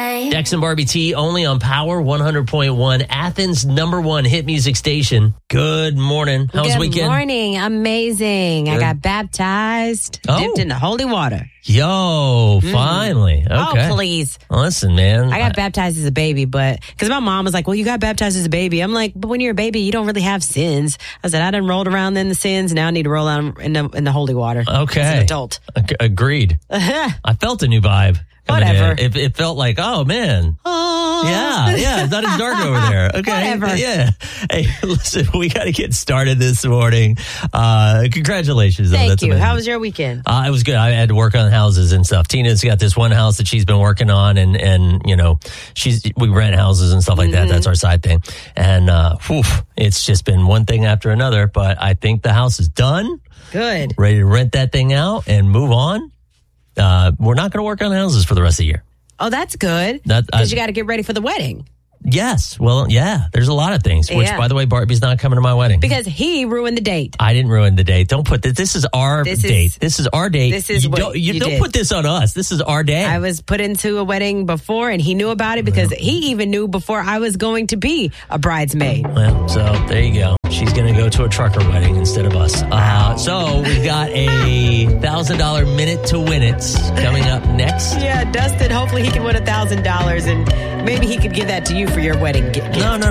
same. Dex and Barbie T only on Power 100.1, Athens' #1 hit music station. Good morning. How was the weekend? Good morning. Amazing. Good. I got baptized, dipped in the holy water. Yo, finally. Okay. Oh, please. Listen, man. I got baptized as a baby, but because my mom was like, well, you got baptized as a baby. I'm like, but when you're a baby, you don't really have sins. I said, I done rolled around in the sins. Now I need to roll out in the holy water. Okay. As an adult. Agreed. I felt a new vibe. Whatever. It felt like, oh, man. Oh. Yeah. It's not as dark over there. Okay. Whatever. Yeah. Hey, listen, we got to get started this morning. Congratulations. Thank you. Amazing. How was your weekend? It was good. I had to work on houses and stuff. Tina's got this one house that she's been working on, and you know, we rent houses and stuff like that. That's our side thing. And it's just been one thing after another. But I think the house is done. Good. Ready to rent that thing out and move on. We're not going to work on houses for the rest of the year. Oh, that's good. Because you got to get ready for the wedding. Yes. Well, yeah, there's a lot of things, which, by the way, Barbie's not coming to my wedding. Because he ruined the date. I didn't ruin the date. Don't put this. This is our date. This is our date. This is what you don't did. put this on us. This is our day. I was put into a wedding before, and he knew about it because he even knew before I was going to be a bridesmaid. Well, so there you go. She's going to go to a trucker wedding instead of us. So we got a $1,000 minute to win it coming up next. Yeah, Dustin, hopefully he can win $1,000, and maybe he could give that to you for your wedding gift. No.